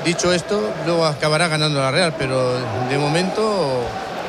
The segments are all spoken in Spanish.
dicho esto, luego acabará ganando la Real, pero de momento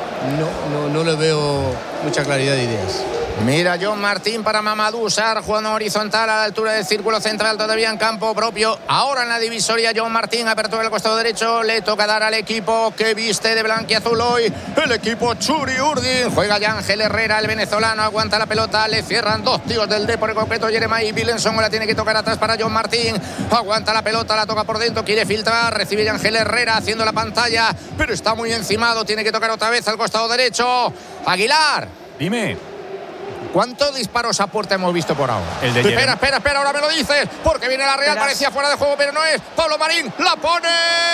no le veo mucha claridad de ideas. Mira, John Martín para Mamadou Sarr, jugando horizontal a la altura del círculo central, todavía en campo propio. Ahora en la divisoria, John Martín, apertura del costado derecho. Le toca dar al equipo que viste de blanquiazul hoy, el equipo Churi Urdin. Juega ya Ángel Herrera, el venezolano, aguanta la pelota. Le cierran dos tíos del Depor, en concreto Jeremiah Williamson. La tiene que tocar atrás para John Martín. Aguanta la pelota, la toca por dentro, quiere filtrar. Recibe Ángel Herrera haciendo la pantalla, pero está muy encimado. Tiene que tocar otra vez al costado derecho. Aguilar. Dime. ¿Cuántos disparos a puerta hemos visto por ahora? El de espera, ahora me lo dices, porque viene la Real, parecía fuera de juego, pero no es. Pablo Marín, la pone,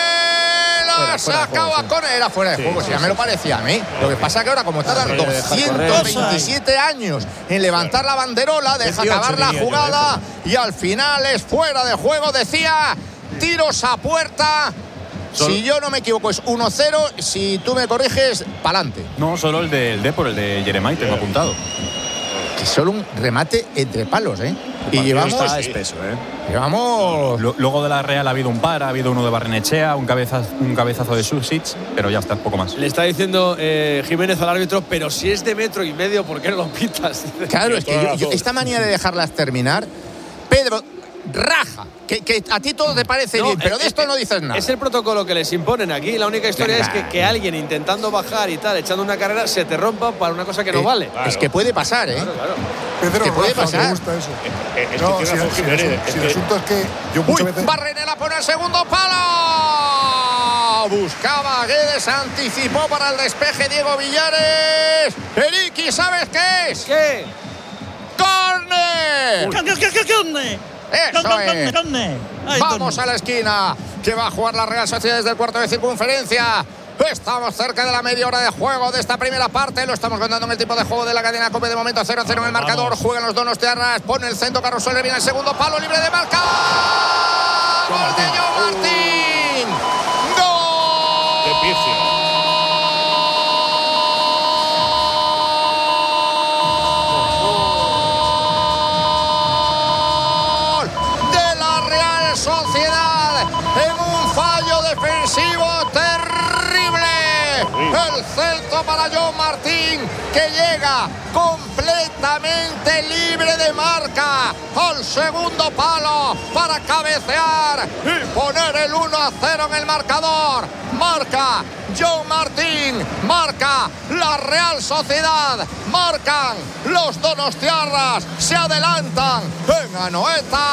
la sacaba con él, era fuera de juego, sí, ya me lo parecía a mí. Lo que pasa es que ahora, como está dando 227 años en levantar la banderola, deja acabar la jugada y al final es fuera de juego, decía, tiros a puerta. Si yo no me equivoco, es 1-0. Si tú me corriges, pa'lante. No, solo el del Depor, el de Jeremiah, tengo apuntado. Que solo un remate entre palos, ¿eh? Y llevamos. Está espeso, ¿eh? Llevamos. Luego de la Real ha habido un par, ha habido uno de Barrenechea, un cabezazo de Susic, pero ya está, poco más. Le está diciendo Jiménez al árbitro, pero si es de 1,5 metros, ¿por qué no lo pitas? Claro, es que esta manía de dejarlas terminar, Pedro. Raja, que a ti todo te parece bien, pero de esto no dices nada. Es el protocolo que les imponen aquí. La única historia es que alguien intentando bajar y tal, echando una carrera, se te rompa para una cosa que no vale. Claro. Es que puede pasar, ¿eh? Claro. Pedro, que puede pasar. Me gusta eso. Si el asunto es que yo muchas veces. Barrene la pone al segundo palo. Buscaba Guedes, anticipó para el despeje Diego Villares. Eriki, ¿sabes qué es? ¿Qué? ¡Córner! ¡Córner! Eso es. Vamos a la esquina, que va a jugar la Real Sociedad desde el cuarto de circunferencia. Estamos cerca de la media hora de juego de esta primera parte. Lo estamos contando en el tipo de juego de la cadena COPE. De momento 0-0 en el marcador. Juegan los donostiarras. Pone el centro Carlos Soler. Viene el segundo palo libre de marca. ¡Gol de John Martín! ¡Gol! ¡Qué pifia! El centro para John Martín, que llega completamente libre de marca al segundo palo para cabecear y poner el 1-0 en el marcador. Marca John Martín, marca la Real Sociedad, marcan los donostiarras, se adelantan en Anoeta.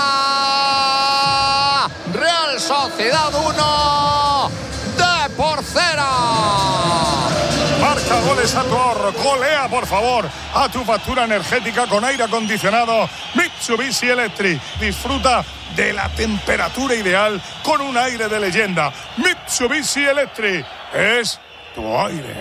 Real Sociedad 1, Depor 0. Marca goles a tu ahorro, golea por favor a tu factura energética con aire acondicionado Mitsubishi Electric. Disfruta de la temperatura ideal con un aire de leyenda. Mitsubishi Electric es tu aire.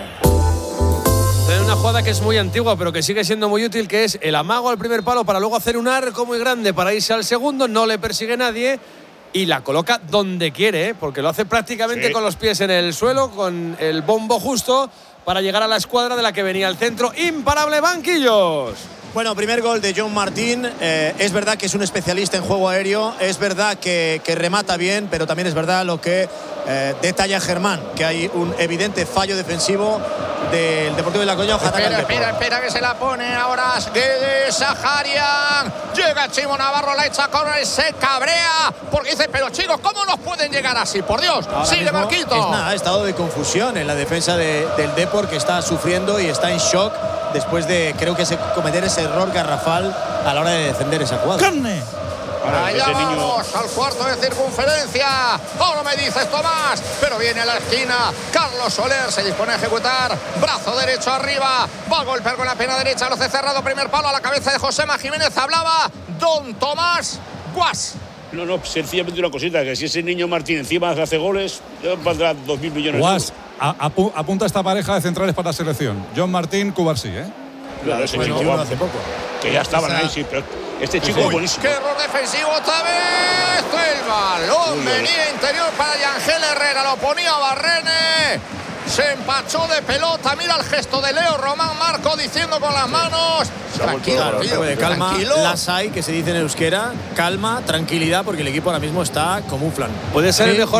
Hay una jugada que es muy antigua pero que sigue siendo muy útil, que es el amago al primer palo para luego hacer un arco muy grande para irse al segundo, no le persigue nadie y la coloca donde quiere, porque lo hace prácticamente con los pies en el suelo, con el bombo justo para llegar a la escuadra de la que venía el centro. Imparable, Banquillos. Bueno, primer gol de John Martín. Es verdad que es un especialista en juego aéreo, es verdad que remata bien, pero también es verdad lo que detalla Germán, que hay un evidente fallo defensivo del Deportivo de La Coruña. Espera, que se la pone ahora Guedes, Saharian. Llega Chimo Navarro, la echa córner, se cabrea porque dice, pero chicos, ¿cómo nos pueden llegar así? Por Dios, sigue Marquito. Es nada, estado de confusión en la defensa del Depor, que está sufriendo y está en shock después de, creo que, cometer ese error garrafal a la hora de defender esa jugada. ¡Carne! Allá vamos al cuarto de circunferencia. Ahora me dices Tomás, pero viene a la esquina Carlos Soler, se dispone a ejecutar, brazo derecho arriba, va a golpear con la pierna derecha, lo hace cerrado, primer palo a la cabeza de Josema Jiménez. Hablaba don Tomás Guas. No, sencillamente una cosita, que si ese niño Martín encima hace goles, valdrá 2.000 millones Guas, apunta esta pareja de centrales para la selección. John Martín, Cubarsí, ¿eh? Claro, ese chico hace poco. Que ya estaban ahí, sí, pero este chico es buenísimo. ¡Qué error defensivo otra vez! El balón venía interior para Ángel Herrera, lo ponía Barrene. Se empachó de pelota. Mira el gesto de Leo Román Marco diciendo con las manos. Tranquilo, tío, calma, tranquilo. lasai, que se dice en euskera. Calma, tranquilidad, porque el equipo ahora mismo está como un flan. Puede ser el mejor